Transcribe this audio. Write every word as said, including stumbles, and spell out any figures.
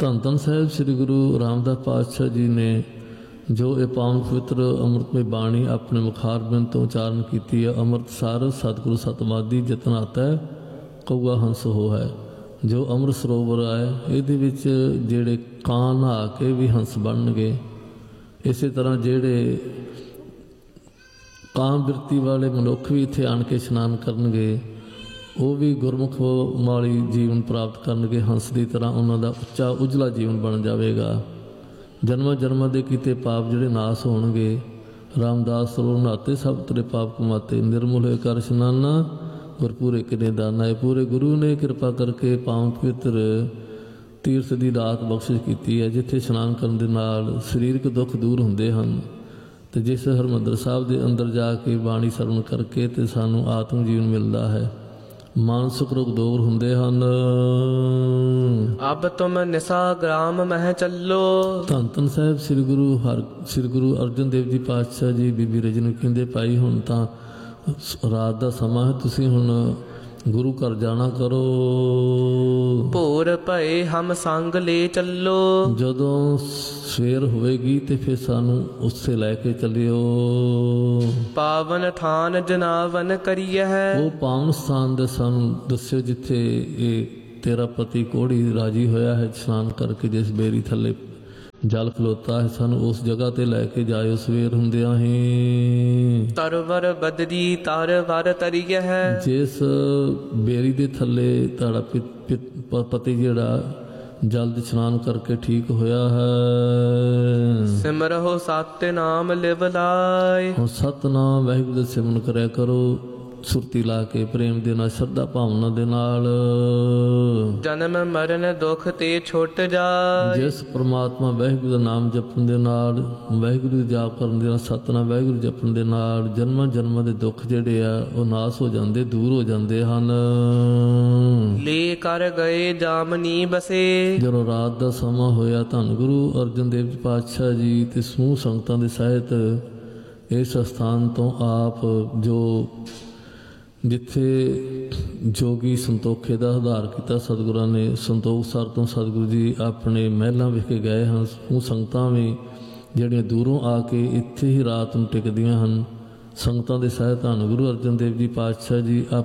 ਧੰਨ ਧੰਨ ਸਾਹਿਬ ਸ੍ਰੀ ਗੁਰੂ ਰਾਮਦਾਸ ਪਾਤਸ਼ਾਹ ਜੀ ਨੇ ਜੋ ਇਹ ਪਾਵਨ ਪਵਿੱਤਰ ਅੰਮ੍ਰਿਤਮਈ ਬਾਣੀ ਆਪਣੇ ਮੁਖਾਰਬਿੰਦ ਤੋਂ ਉਚਾਰਨ ਕੀਤੀ ਹੈ। ਅੰਮ੍ਰਿਤ ਸਾਰ ਸਤਿਗੁਰੂ ਸਤਵਾਦੀ ਜਤਨ ਆਤਾ ਕਊਆ ਹੰਸ ਹੋ ਹੈ। ਜੋ ਅੰਮ੍ਰਿਤ ਸਰੋਵਰ ਹੈ ਇਹਦੇ ਵਿੱਚ ਜਿਹੜੇ ਕਾਂ ਨਹਾ ਕੇ ਵੀ ਹੰਸ ਬਣਨਗੇ। ਇਸੇ ਤਰ੍ਹਾਂ ਜਿਹੜੇ ਕਾਂ ਬਿਰਤੀ ਵਾਲੇ ਮਨੁੱਖ ਵੀ ਇੱਥੇ ਆਣ ਕੇ ਇਸ਼ਨਾਨ ਕਰਨਗੇ ਉਹ ਵੀ ਗੁਰਮੁਖ ਵਾਲੀ ਜੀਵਨ ਪ੍ਰਾਪਤ ਕਰਨਗੇ। ਹੰਸ ਦੀ ਤਰ੍ਹਾਂ ਉਹਨਾਂ ਦਾ ਉੱਚਾ ਉਜਲਾ ਜੀਵਨ ਬਣ ਜਾਵੇਗਾ। ਜਨਮਾਂ ਜਨਮਾਂ ਦੇ ਕੀਤੇ ਪਾਪ ਜਿਹੜੇ ਨਾਸ ਹੋਣਗੇ। ਰਾਮਦਾਸ ਸਰੋਵਰ ਨਹਾਤੇ ਸਭ ਤੇਰੇ ਪਾਪ ਕਮਾਤੇ, ਨਿਰਮਲ ਹੋਏ ਕਰ ਇਸ਼ਨਾਨਾ ਗੁਰਪੂਰੇ ਕਿਨੇ ਦਾਨਾ। ਇਹ ਪੂਰੇ ਗੁਰੂ ਨੇ ਕਿਰਪਾ ਕਰਕੇ ਪਾਵਨ ਪਵਿੱਤਰ ਤੀਰਥ ਦੀ ਦਾਤ ਬਖਸ਼ਿਸ਼ ਕੀਤੀ ਹੈ, ਜਿੱਥੇ ਇਸ਼ਨਾਨ ਕਰਨ ਦੇ ਨਾਲ ਸਰੀਰਕ ਦੁੱਖ ਦੂਰ ਹੁੰਦੇ ਹਨ। ਅਤੇ ਜਿਸ ਹਰਿਮੰਦਰ ਸਾਹਿਬ ਦੇ ਅੰਦਰ ਜਾ ਕੇ ਬਾਣੀ ਸਰਵਣ ਕਰਕੇ ਅਤੇ ਸਾਨੂੰ ਆਤਮ ਜੀਵਨ ਮਿਲਦਾ ਹੈ, ਮਾਨਸਿਕ ਰੋਗ ਦੂਰ ਹੁੰਦੇ ਹਨ। ਅਬ ਤੁਮ ਨਿਸਾ ਗ੍ਰਾਮ ਮਹਿ ਚੱਲੋ। ਧੰਨ ਧੰਨ ਸਾਹਿਬ ਸ੍ਰੀ ਗੁਰੂ ਹਰ ਸ੍ਰੀ ਗੁਰੂ ਅਰਜਨ ਦੇਵ ਜੀ ਪਾਤਸ਼ਾਹ ਜੀ ਬੀਬੀ ਰਜਨੀ ਨੂੰ ਕਹਿੰਦੇ, ਭਾਈ ਹੁਣ ਤਾਂ ਰਾਤ ਦਾ ਸਮਾਂ ਹੈ, ਤੁਸੀਂ ਹੁਣ ਗੁਰੂ ਘਰ ਜਾਣਾ ਕਰੋ। ਭੋਰ ਭਏ ਹਮ ਸੰਗ ਲੈ ਚੱਲੋ। ਜਦੋਂ ਸਵੇਰ ਹੋਵੇਗੀ ਤੇ ਫਿਰ ਸਾਨੂੰ ਉਸੇ ਲੈ ਕੇ ਚੱਲਿਓ। ਪਾਵਨ ਥਾਨ ਜਨਾਵਨ ਕਰੀਐ। ਉਹ ਪਾਵਨ ਸਥਾਨ ਦੇ ਸਾਨੂੰ ਦੱਸਿਓ ਜਿੱਥੇ ਇਹ ਤੇਰਾ ਪਤੀ ਕੋੜੀ ਰਾਜੀ ਹੋਇਆ ਹੈ ਇਸ਼ਨਾਨ ਕਰਕੇ, ਜਿਸ ਬੇਰੀ ਥੱਲੇ ਜਲ ਖਲੋਤਾ ਹੈ, ਸਾਨੂੰ ਉਸ ਜਗ੍ਹਾ ਤੇ ਲੈ ਕੇ ਜਾਇਓ ਸਵੇਰ ਹੁੰਦਿਆਂ ਹੀ। ਤਰਵਰ ਬਦਰੀ ਤਰ ਵਰ ਤਰੀਐ। ਜਿਸ ਬੇਰੀ ਦੇ ਥੱਲੇ ਤੁਹਾਡਾ ਪਤੀ ਜਿਹੜਾ ਜਲਦ ਇਸ਼ਨਾਨ ਕਰਕੇ ਠੀਕ ਹੋਇਆ ਹੈ। ਸਿਮਰਹੁ ਸਤਿਨਾਮ ਲਿਵ ਲਾਇ। ਹੁਣ ਸਤਿਨਾਮ ਵਾਹਿਗੁਰੂ ਦਾ ਸਿਮਰਨ ਕਰਿਆ ਕਰੋ, ਸੁਰਤੀ ਲਾ ਕੇ ਪ੍ਰੇਮ ਦੇ ਨਾਲ, ਸ਼ਰਧਾ ਭਾਵਨਾ ਦੇ ਨਾਲ। ਜਨਮ ਮਰਨ ਦੁੱਖ ਤੇ ਛੁੱਟ ਜਾਏ। ਜਿਸ ਪ੍ਰਮਾਤਮਾ ਵਾਹਿਗੁਰੂ ਦਾ ਨਾਮ ਜਪਣ ਦੇ ਨਾਲ, ਵਾਹਿਗੁਰੂ ਦਾ ਜਾਪ ਕਰਨ ਦੇ ਨਾਲ, ਸਤਿਨਾਮ ਵਾਹਿਗੁਰੂ ਜਪਣ ਦੇ ਨਾਲ ਜਨਮਾਂ ਜਨਮਾਂ ਦੇ ਦੁੱਖ ਜਿਹੜੇ ਆ ਉਹ ਨਾਸ ਹੋ ਜਾਂਦੇ, ਦੂਰ ਹੋ ਜਾਂਦੇ ਹਨ। ਲੈ ਕਰ ਗਏ ਜਾਮਨੀ ਬਸੇ। ਜਦੋਂ ਰਾਤ ਦਾ ਸਮਾਂ ਹੋਇਆ, ਧੰਨ ਗੁਰੂ ਅਰਜਨ ਦੇਵ ਜੀ ਪਾਤਸ਼ਾਹ ਜੀ ਤੇ ਸਮੂਹ ਸੰਗਤਾਂ ਦੇ ਸਹਿਤ ਇਸ ਅਸਥਾਨ ਤੋਂ ਆਪ ਜੋ ਜਿੱਥੇ ਜੋਗੀ ਸੰਤੋਖੇ ਦਾ ਆਧਾਰ ਕੀਤਾ ਸਤਿਗੁਰਾਂ ਨੇ, ਸੰਤੋਖ ਸਰ ਤੋਂ ਸਤਿਗੁਰੂ ਜੀ ਆਪਣੇ ਮਹਿਲਾਂ ਵਿਖੇ ਗਏ ਹਨ। ਉਹ ਸੰਗਤਾਂ ਵੀ ਜਿਹੜੀਆਂ ਦੂਰੋਂ ਆ ਕੇ ਇੱਥੇ ਹੀ ਰਾਤ ਨੂੰ ਟਿਕਦੀਆਂ ਹਨ। ਸੰਗਤਾਂ ਦੇ ਸਹਿਤ ਧੰਨ ਗੁਰੂ ਅਰਜਨ ਦੇਵ ਜੀ ਪਾਤਸ਼ਾਹ ਜੀ